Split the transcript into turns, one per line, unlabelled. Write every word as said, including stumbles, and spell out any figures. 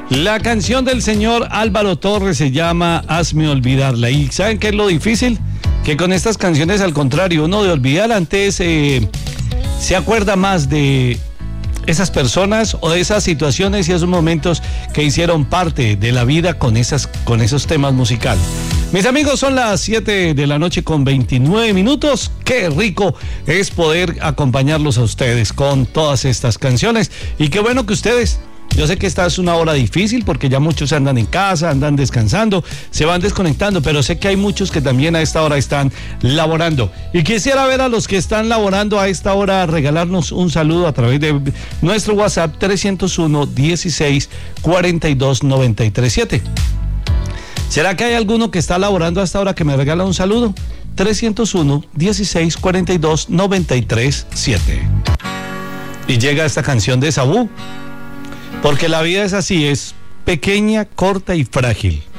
La canción del señor Álvaro Torres se llama Hazme olvidarla. ¿Y saben qué es lo difícil? Que con estas canciones, al contrario, uno de olvidar antes eh, se acuerda más de esas personas o de esas situaciones y esos momentos que hicieron parte de la vida con, esas, con esos temas musicales. Mis amigos, son las siete de la noche con veintinueve minutos. Qué rico es poder acompañarlos a ustedes con todas estas canciones. Y qué bueno que ustedes... Yo sé que esta es una hora difícil porque ya muchos andan en casa, andan descansando, se van desconectando, pero sé que hay muchos que también a esta hora están laborando. Y quisiera ver a los que están laborando a esta hora regalarnos un saludo a través de nuestro WhatsApp trescientos uno, dieciséis, cuarenta y dos, noventa y tres siete. ¿Será que hay alguno que está laborando a esta hora que me regala un saludo? trescientos uno, dieciséis, cuarenta y dos, noventa y tres siete. Y llega esta canción de Sabú. Porque la vida es así, es pequeña, corta y frágil.